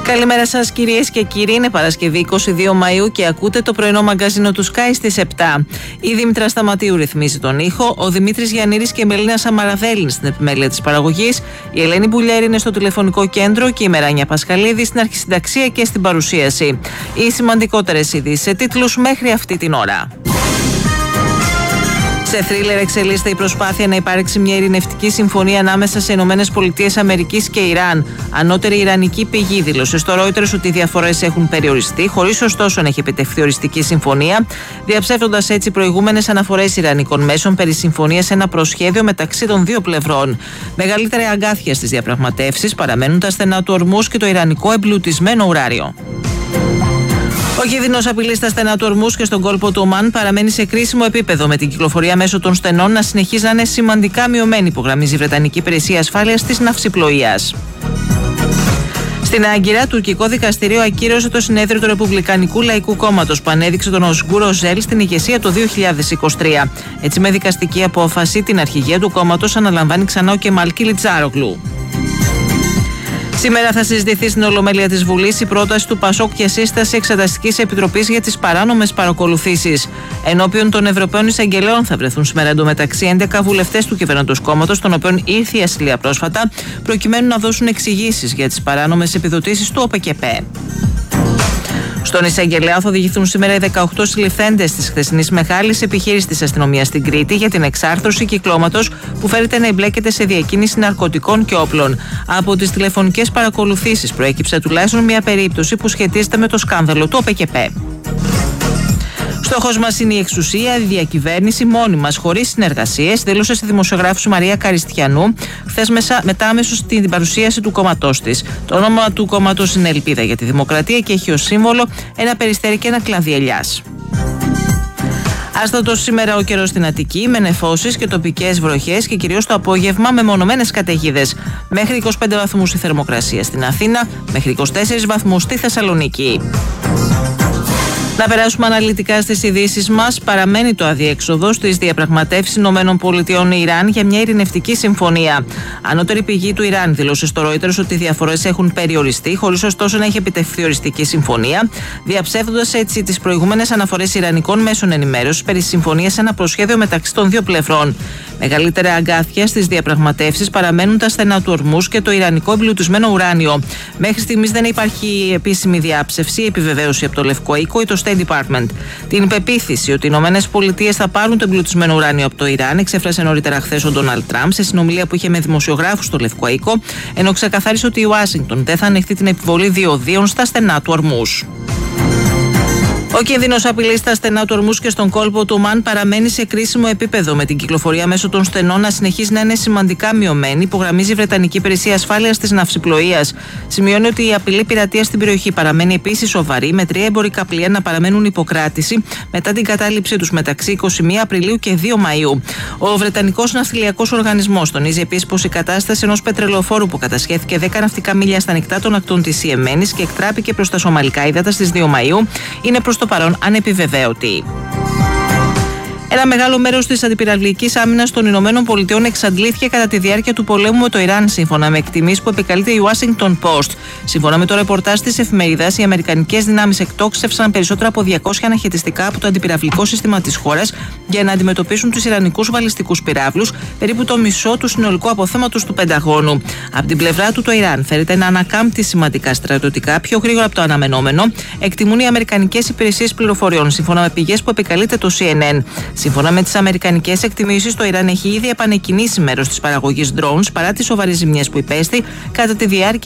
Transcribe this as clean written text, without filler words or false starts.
Καλημέρα σας κυρίες και κύριοι, είναι Παρασκευή 22 Μαΐου και ακούτε το πρωινό μαγκαζίνο του Sky στις 7. Η Δήμητρα Σταματίου ρυθμίζει τον ήχο, ο Δημήτρης Γιαννήρης και η Μελίνα Σαμαραδέλη στην επιμέλεια της παραγωγής, η Ελένη Μπουλιέρη είναι στο τηλεφωνικό κέντρο και η Μεράνια Πασχαλίδη στην αρχισυνταξία και στην παρουσίαση. Οι σημαντικότερες ειδήσεις σε τίτλους μέχρι αυτή την ώρα. Σε θρίλερ εξελίσσεται η προσπάθεια να υπάρξει μια ειρηνευτική συμφωνία ανάμεσα σε ΗΠΑ και Ιράν. Ανώτερη ιρανική πηγή δήλωσε στο Reuters ότι οι διαφορές έχουν περιοριστεί, χωρίς ωστόσο να έχει επιτευχθεί οριστική συμφωνία, διαψεύδοντας έτσι προηγούμενες αναφορές ιρανικών μέσων περί συμφωνίας σε ένα προσχέδιο μεταξύ των δύο πλευρών. Μεγαλύτερη αγκάθια στις διαπραγματεύσεις παραμένουν τα στενά του Ορμούζ και το ιρανικό εμπλουτισμένο ουράριο. Ο κίνδυνος απειλής στα στενά του Ορμούζ και στον κόλπο του Ομάν παραμένει σε κρίσιμο επίπεδο, με την κυκλοφορία μέσω των στενών να συνεχίζει να είναι σημαντικά μειωμένη, υπογραμμίζει η Βρετανική Υπηρεσία Ασφάλειας της Ναυσιπλοείας. Στην Άγκυρα, τουρκικό δικαστήριο ακύρωσε το συνέδριο του Ρεπουμπλικανικού Λαϊκού Κόμματος που ανέδειξε τον Οσγκούρ Οζέλ στην ηγεσία το 2023. Έτσι, με δικαστική απόφαση, την αρχηγία του κόμματος αναλαμβάνει ξανά ο Κεμάλ Κιλιτζάρογλου. Σήμερα θα συζητηθεί στην Ολομέλεια της Βουλής η πρόταση του ΠΑΣΟΚ για σύσταση Εξεταστικής Επιτροπής για τις παράνομες παρακολουθήσεις. Ενώπιον των Ευρωπαίων Εισαγγελέων θα βρεθούν σήμερα εντωμεταξύ 11 βουλευτές του κυβερνώντος κόμματος, των οποίων ήρθε η ασυλία πρόσφατα, προκειμένου να δώσουν εξηγήσεις για τις παράνομες επιδοτήσεις του ΟΠΕΚΕΠΕ. Στον εισαγγελέα θα οδηγηθούν σήμερα οι 18 συλληφθέντες της χθεσινής μεγάλης επιχείρησης της αστυνομίας στην Κρήτη για την εξάρθρωση κυκλώματος που φέρεται να εμπλέκεται σε διακίνηση ναρκωτικών και όπλων. Από τις τηλεφωνικές παρακολουθήσεις προέκυψε τουλάχιστον μια περίπτωση που σχετίζεται με το σκάνδαλο του ΟΠΕΚΕΠΕ. Στόχος μας είναι η εξουσία, η διακυβέρνηση μόνη μας, χωρίς συνεργασίες, δήλωσε στη δημοσιογράφου Μαρία Καριστιανού χθες μετά αμέσως στην παρουσίαση του κόμματός της. Το όνομα του κόμματος είναι Ελπίδα για τη Δημοκρατία και έχει ως σύμβολο ένα περιστέρι και ένα κλαδί ελιάς. Άστατος σήμερα ο καιρός στην Αττική, με νεφώσεις και τοπικές βροχές και κυρίως το απόγευμα με μονομένες καταιγίδες. Μέχρι 25 βαθμούς η θερμοκρασία στην Αθήνα, μέχρι 24 βαθμούς στη Θεσσαλονίκη. Να περάσουμε αναλυτικά στις ειδήσεις μας. Παραμένει το αδιέξοδο στις διαπραγματεύσεις ΗΠΑ-Ιράν για μια ειρηνευτική συμφωνία. Ανώτερη πηγή του Ιράν δήλωσε στο Reuters ότι οι διαφορές έχουν περιοριστεί, χωρίς ωστόσο να έχει επιτευχθεί οριστική συμφωνία, διαψεύδοντας έτσι τις προηγούμενες αναφορές ιρανικών μέσων ενημέρωσης περί συμφωνίας σε ένα προσχέδιο μεταξύ των δύο πλευρών. Μεγαλύτερα αγκάθια στις διαπραγματεύσεις παραμένουν τα στενά του Ορμούζ και το ιρανικό εμπλουτισμένο ουράνιο. Μέχρι στιγμής δεν υπάρχει επίσημη διάψευση ή επιβεβαίωση από το Λευκό Οίκο ή το State Department. Την πεποίθηση ότι οι ΗΠΑ θα πάρουν το εμπλουτισμένο ουράνιο από το Ιράν εξέφρασε νωρίτερα χθες ο Ντόναλντ Τραμπ σε συνομιλία που είχε με δημοσιογράφους στο Λευκό Οίκο, ενώ ξεκαθάρισε ότι η Ουάσιγκτον δεν θα ανεχθεί την επιβολή διοδίων στα στενά του Ορμούζ. Ο κίνδυνος απειλής στα στενά του Ορμούζ και στον κόλπο του Ομάν παραμένει σε κρίσιμο επίπεδο, με την κυκλοφορία μέσω των στενών να συνεχίζει να είναι σημαντικά μειωμένη, υπογραμμίζει η Βρετανική Υπηρεσία Ασφάλειας της Ναυσιπλοείας. Σημειώνει ότι η απειλή πειρατείας στην περιοχή παραμένει επίσης σοβαρή, με 3 εμπορικά πλοία να παραμένουν υποκράτηση μετά την κατάληψή τους μεταξύ 21 Απριλίου και 2 Μαΐου. Ο Βρετανικός Ναυτιλιακός Οργανισμός τονίζει επίσης πως η κατάσταση ενός πετρελοφόρου που κατασχέθηκε 10 ναυτικά μίλια στα ανοιχτά των ακτών της Ιεμένης και εκτράπηκε προς τα Σομαλικά ύδατα στις 2 Μαΐου είναι προς το παρόν ανεπιβεβαίωτη. Ένα μεγάλο μέρος της αντιπυραυλικής άμυνας των Ηνωμένων Πολιτειών εξαντλήθηκε κατά τη διάρκεια του πολέμου με το Ιράν, σύμφωνα με εκτιμήσεις που επικαλείται η Washington Post. Σύμφωνα με το ρεπορτάζ της εφημερίδας, οι αμερικανικές δυνάμεις εκτόξευσαν περισσότερα από 200 αναχαιτιστικά από το αντιπυραυλικό σύστημα της χώρας για να αντιμετωπίσουν τους ιρανικούς βαλιστικούς πυράβλους, περίπου το μισό του συνολικού αποθέματος του Πενταγώνου. Από την πλευρά του, το Ιράν φέρεται να ανακάμπτει σημαντικά στρατιωτικά πιο γρήγορα από το αναμενόμενο, εκτιμούν οι αμερικανικές υπηρεσίες πληροφοριών, σύμφωνα με πηγές που επικαλείται το CNN. Σύμφωνα με τις αμερικανικές εκτιμήσεις, το Ιράν έχει ήδη επανεκκινήσει μέρος της παραγωγής drones παρά τις σοβαρές ζημιές που υπέστη κατά τη διάρκεια